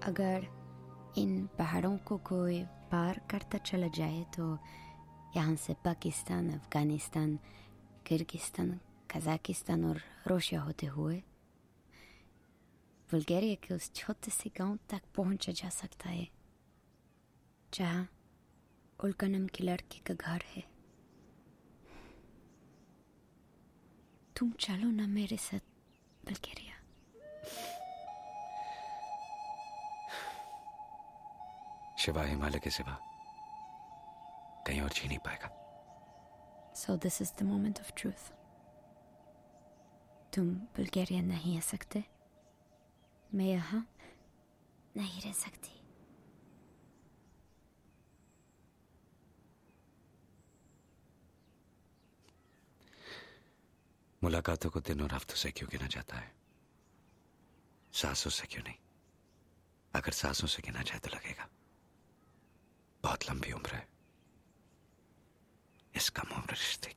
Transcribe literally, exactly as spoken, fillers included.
अगर इन पहाड़ों को कोई पार करता चला जाए तो यहाँ से पाकिस्तान, अफगानिस्तान, किर्गिस्तान, कजाकिस्तान और रूसिया होते हुए बुल्गारिया के उस छोटे से गांव तक पहुंचा जा सकता है जहां उल्का नाम की लड़की का घर है। तुम चलो ना मेरे साथ बुल्गारिया। शिवा हिमालय के सिवा कहीं और जी नहीं पाएगा। So this is the moment of truth. तुम बुल्गारिया नहीं आ सकते, मैं यहाँ नहीं रह सकती। मुलाकातों को दिन और हफ्तों से क्यों गिना जाता है? सांसों से क्यों नहीं? अगर सांसों से गिना जाए तो लगेगा बहुत लंबी उम्र है इस कम उम्र रिश्ते